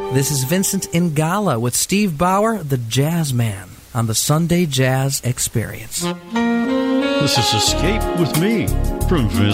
This is Vincent Ingala with Steve Bauer, the Jazz Man, on the Sunday Jazz Experience. This is Escape with me from Vincent